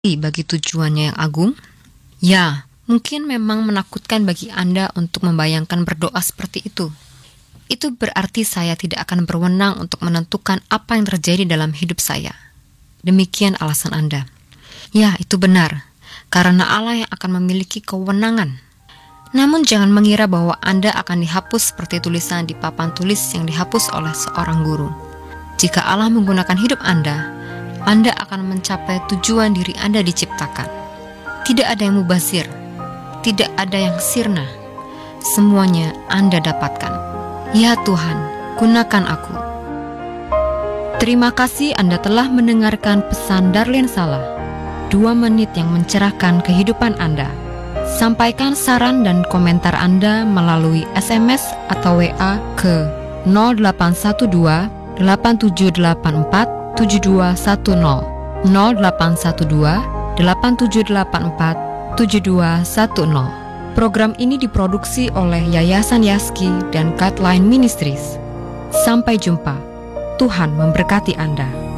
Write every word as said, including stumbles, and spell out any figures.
bagi tujuannya yang agung? Ya, mungkin memang menakutkan bagi Anda untuk membayangkan berdoa seperti itu. Itu berarti saya tidak akan berwenang untuk menentukan apa yang terjadi dalam hidup saya. Demikian alasan Anda. Ya, itu benar, karena Allah yang akan memiliki kewenangan. Namun jangan mengira bahwa Anda akan dihapus seperti tulisan di papan tulis yang dihapus oleh seorang guru. Jika Allah menggunakan hidup Anda, Anda akan mencapai tujuan diri Anda diciptakan. Tidak ada yang mubazir, tidak ada yang sirna. Semuanya Anda dapatkan. Ya Tuhan, gunakan aku. Terima kasih Anda telah mendengarkan pesan Darlene Salah. Dua menit yang mencerahkan kehidupan Anda. Sampaikan saran dan komentar Anda melalui S M S atau W A ke nol delapan satu dua delapan tujuh delapan empat tujuh dua satu nol nol delapan satu dua delapan tujuh delapan empat tujuh dua satu nol. Program ini diproduksi oleh Yayasan Yaski dan Guideline Ministries. Sampai jumpa. Tuhan memberkati Anda.